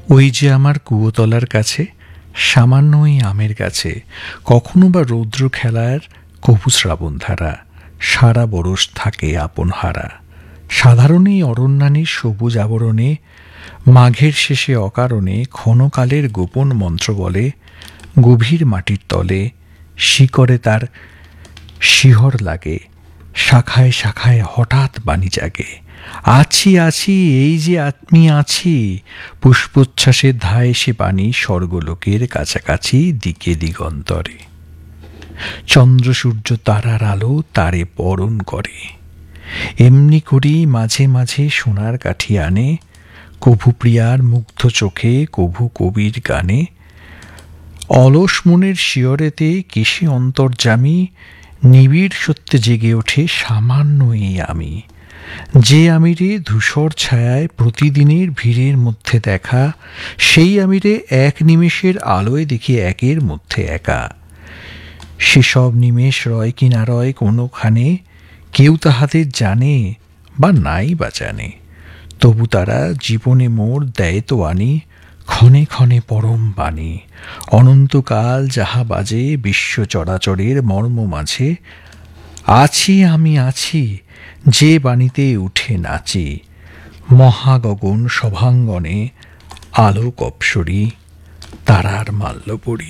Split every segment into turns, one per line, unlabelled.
ওই যে আমার কুয়োতলার কাছে সামান্য ওই আমের গাছে কখনো বা রৌদ্র খেলার কভু শ্রাবণ ধারা সারা বরস থাকে আপন হারা। সাধারণ এই অরণ্যানীর সবুজ আবরণে মাঘের শেষে অকারণে ক্ষণকালের গোপন মন্ত্র বলে গভীর মাটির তলে শিকড়ে তার শিহর লাগে, শাখায় শাখায় হঠাৎ বাণী জাগে, আছি আছি এই যে আমি আছি। পুষ্পোচ্ছ্বাসের ধায় সে পানি স্বর্গলোকের কাছাকাছি দিকে দিগন্তরে। চন্দ্র সূর্য তারার আলো তারে বরণ করে। এমনি করেই মাঝে মাঝে সোনার কাঠি আনে, কভু প্রিয়ার মুগ্ধ চোখে কভু কবির গানে। অলস মনের শিয়রেতে কিসে অন্তর্যামী নিবিড় সত্যে জেগে ওঠে সামান্য এই আমি। যে আমিরে ধূসর ছায়ায় প্রতিদিনের ভিড়ের মধ্যে দেখা, সেই আমিরে এক নিমেষের আলোয় দেখি একের মধ্যে একা। সেসব নিমেষ রয় কি না রয় কোনোখানে, কেউ তাহাদের জানে বা নাই বা জানে। তবু তারা জীবনে মোর দেয় তো আনি ক্ষণে ক্ষণে পরম বাণী। অনন্তকাল যাহা বাজে বিশ্ব চরাচরের মর্ম মাঝে, আছি আমি আছি যে বাণীতে উঠে নাচি। মহাগগন সভাঙ্গনে আলোক অপসরি তারার মাল্য পড়ি।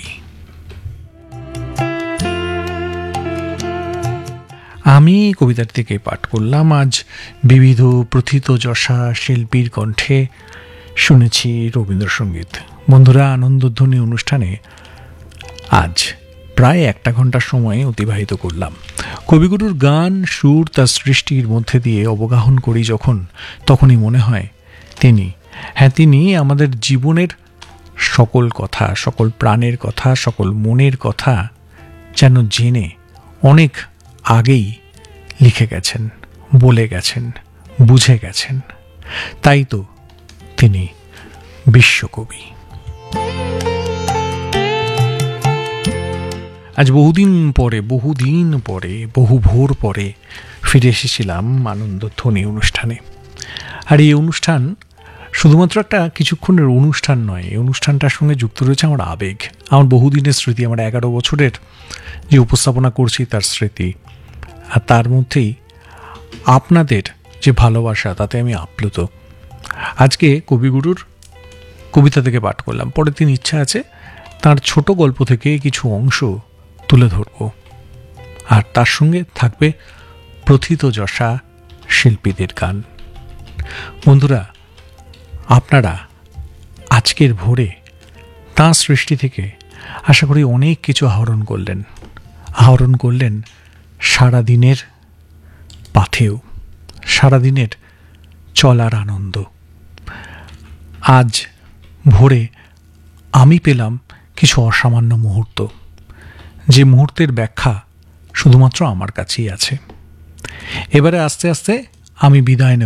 আমি কবিতার থেকে পাঠ করলাম আজ বিবিধ প্রথিতযশা শিল্পীর কণ্ঠে। শুনেছি রবীন্দ্রসঙ্গীত। বন্ধুরা, আনন্দধ্বনি অনুষ্ঠানে আজ প্রায় 1 ঘন্টার সময় অতিবাহিত করলাম। কবিগুরুর গান সুর তার সৃষ্টির মধ্যে দিয়ে অবগাহন করি যখন, তখনই মনে হয় তিনি আমাদের জীবনের সকল কথা, সকল প্রাণের কথা, সকল মনের কথা যেন জেনে অনেক আগেই লিখে গেছেন, বলে গেছেন, বুঝে গেছেন। তাই তো তিনি বিশ্বকবি। আজ বহুদিন পরে বহু ভোর পরে ফিরে এসেছিলাম আনন্দধ্বনি অনুষ্ঠানে। আর এই অনুষ্ঠান শুধুমাত্র একটা কিছুক্ষণের অনুষ্ঠান নয়, এই অনুষ্ঠানটার সঙ্গে যুক্ত রয়েছে আমার আবেগ, আমার বহুদিনের স্মৃতি, আমার 11 বছরের যে উপস্থাপনা করছি তার স্মৃতি। আর তার মধ্যেই আপনাদের যে ভালোবাসা, তাতে আমি আপ্লুত। আজকে কবিগুরুর কবিতা থেকে পাঠ করলাম। পরের দিন ইচ্ছা আছে তার ছোট গল্প থেকে কিছু অংশ তুলে ধরব, আর তার সঙ্গে থাকবে প্রথিতযশা শিল্পীদের গান। বন্ধুরা, আপনারা আজকের ভোরে তাঁর সৃষ্টি থেকে আশা করি অনেক কিছু আহরণ করলেন সারাদিনের পাথেও, সারাদিনের চলার আনন্দ। আজ ভোরে আমি পেলাম কিছু অসামান্য মুহূর্ত, যে মুহূর্তের ব্যাখ্যা শুধুমাত্র আমার কাছেই আছে। এবারে আস্তে আস্তে আমি বিদায় নেব।